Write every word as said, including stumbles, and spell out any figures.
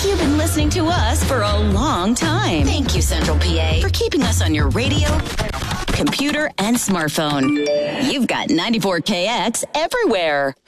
You've been listening to us for a long time. Thank you, Central P A, for keeping us on your radio, computer, and smartphone. You've got ninety-four K X everywhere.